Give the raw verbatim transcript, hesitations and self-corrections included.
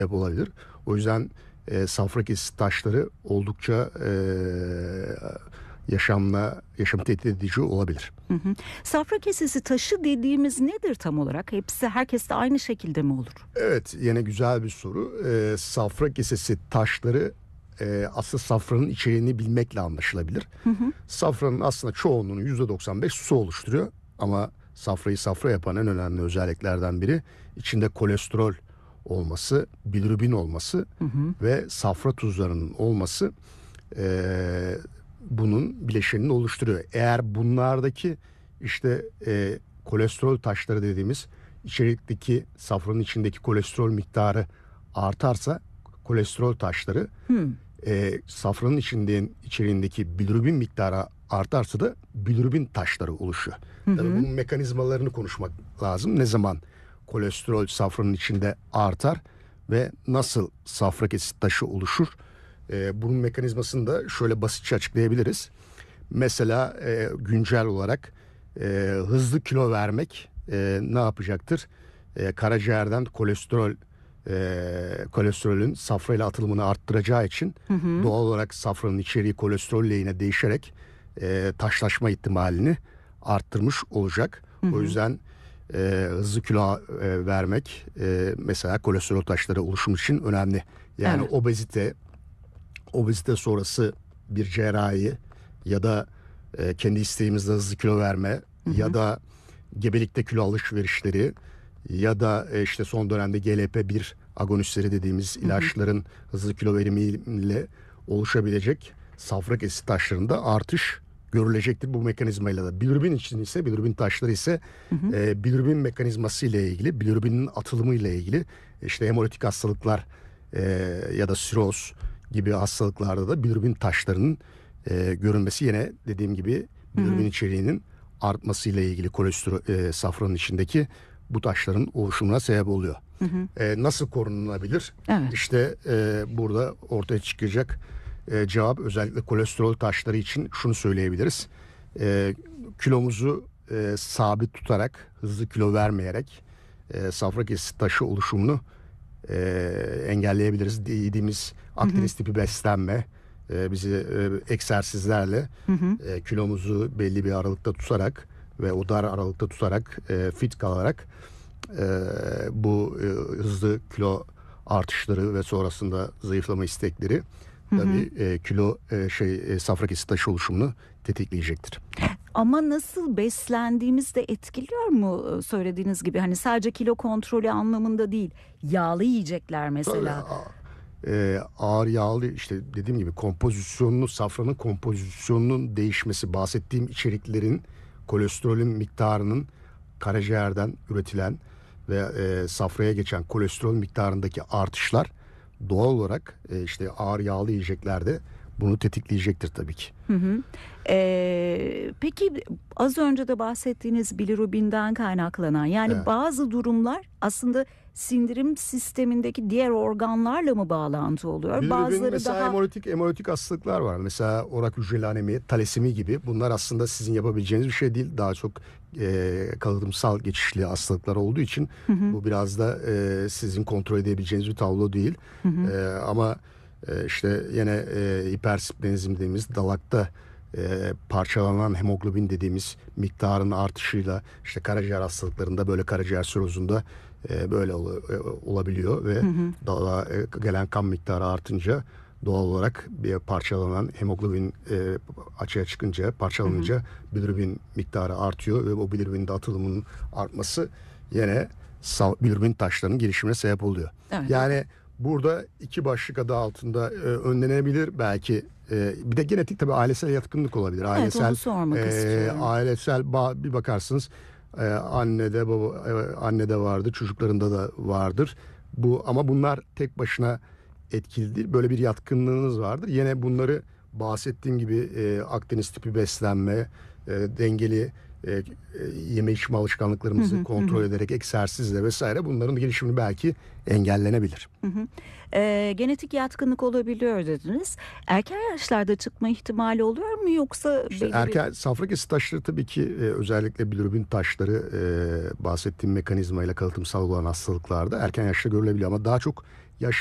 olabilir. O yüzden e, safra kesesi taşları oldukça e, yaşamla yaşamı tehdit edici olabilir. Hı hı. Safra kesesi taşı dediğimiz nedir tam olarak? Hepsi herkeste aynı şekilde mi olur? Evet, yine güzel bir soru. E, safra kesesi taşları e, aslında safranın içeriğini bilmekle anlaşılabilir. Hı hı. Safranın aslında çoğunluğunu yüzde doksan beş su oluşturuyor. Ama safrayı safra yapan en önemli özelliklerden biri içinde kolesterol olması, bilirubin olması Hı hı. ve safra tuzlarının olması e, bunun bileşenini oluşturuyor. Eğer bunlardaki işte e, kolesterol taşları dediğimiz içerikteki safranın içindeki kolesterol miktarı artarsa kolesterol taşları Hı. e, safranın içinde, içeriğindeki bilirubin miktarı artarsa da bilirubin taşları oluşuyor. Hı Tabii hı. bunun mekanizmalarını konuşmak lazım. Ne zaman kolesterol safranın içinde artar ve nasıl safra kesesi taşı oluşur? E, bunun mekanizmasını da şöyle basitçe açıklayabiliriz. Mesela e, güncel olarak e, hızlı kilo vermek e, ne yapacaktır? E, karaciğerden kolesterol e, kolesterolün safrayla atılımını arttıracağı için Hı hı. doğal olarak safranın içeriği kolesterol lehine değişerek e, taşlaşma ihtimalini arttırmış olacak. Hı O hı. yüzden e, hızlı kilo e, vermek e, mesela kolesterol taşları oluşumu için önemli. Yani Evet. obezite, obezite sonrası bir cerrahi ya da e, kendi isteğimizle hızlı kilo verme Hı ya hı. da gebelikte kilo alışverişleri ya da e, işte son dönemde G L P bir agonistleri dediğimiz Hı hı. ilaçların hızlı kilo verimiyle oluşabilecek safra kesesi taşlarında artış görülecektir bu mekanizmayla da. Bilirubin için ise bilirubin taşları ise Hı hı. e, bilirubin mekanizması ile ilgili, bilirubinin atılımı ile ilgili işte hemolitik hastalıklar e, ya da siroz gibi hastalıklarda da bilirubin taşlarının e, görünmesi yine dediğim gibi Hı bilirubin hı. içeriğinin artması ile ilgili kolesterol e, safranın içindeki bu taşların oluşumuna sebep oluyor. Hı hı. E, nasıl korunulabilir? Evet. İşte e, burada ortaya çıkacak e, cevap özellikle kolesterol taşları için şunu söyleyebiliriz. E, kilomuzu e, sabit tutarak, hızlı kilo vermeyerek e, safra kesesi taşı oluşumunu e, engelleyebiliriz. Dediğimiz Hı hı. Akdeniz tipi beslenme, e, bizi e, egzersizlerle Hı hı. e, kilomuzu belli bir aralıkta tutarak ve o dar aralıkta tutarak e, fit kalarak e, bu e, hızlı kilo artışları ve sonrasında zayıflama istekleri Hı hı. tabii e, kilo e, şey e, safra kesesi taşı oluşumunu tetikleyecektir. Ama nasıl beslendiğimiz de etkiliyor mu e, söylediğiniz gibi? Hani sadece kilo kontrolü anlamında değil. Yağlı yiyecekler Tabii mesela. a- e, ağır yağlı işte dediğim gibi kompozisyonunu safranın kompozisyonunun değişmesi bahsettiğim içeriklerin kolesterolün miktarının karaciğerden üretilen ve e, safraya geçen kolesterol miktarındaki artışlar doğal olarak e, işte ağır yağlı yiyeceklerde bunu tetikleyecektir tabii ki. Hı hı. Ee, peki az önce de bahsettiğiniz bilirubinden kaynaklanan yani Evet. bazı durumlar aslında sindirim sistemindeki diğer organlarla mı bağlantı oluyor? Bilirubin Bazıları mesela daha hemolitik hemolitik hastalıklar var. Mesela orak hücreli anemi, talasemi gibi. Bunlar aslında sizin yapabileceğiniz bir şey değil. Daha çok e, kalıtımsal geçişli hastalıklar olduğu için hı hı, bu biraz da e, sizin kontrol edebileceğiniz bir tablo değil. hı hı, E, ama e, işte yine e, hipersplenizm dediğimiz dalakta e, parçalanan hemoglobin dediğimiz miktarın artışıyla işte karaciğer hastalıklarında böyle karaciğer sirozunda e, böyle ol, e, olabiliyor ve hı hı, dalağa e, gelen kan miktarı artınca doğal olarak bir parçalanan hemoglobin e, açığa çıkınca hı hı. parçalanınca bilirubin miktarı artıyor ve o bilirubin de atılımının artması yine sa- bilirubin taşlarının gelişimine sebep oluyor. Evet. Yani burada iki başlık adı altında e, önlenebilir belki. E, bir de genetik tabii ailesel yatkınlık olabilir. Evet, onu Ailesel sormak e, istiyorum. ailesel bağ, bir bakarsınız e, annede baba e, annede vardır, çocuklarında da vardır. Bu ama bunlar tek başına etkili değil. Böyle bir yatkınlığınız vardır. Yine bunları bahsettiğim gibi e, Akdeniz tipi beslenme, e, dengeli e, e, yeme içme Hı alışkanlıklarımızı hı, hı kontrol hı. ederek egzersizle vesaire bunların gelişimini belki engellenebilir. Hı hı. Ee, genetik yatkınlık olabiliyor dediniz. Erken yaşlarda çıkma ihtimali oluyor mu yoksa İşte belli bir... erken safra kesesi taşları tabii ki e, özellikle bilirubin taşları e, bahsettiğim mekanizmayla kalıtımsal olan hastalıklarda erken yaşta görülebiliyor ama daha çok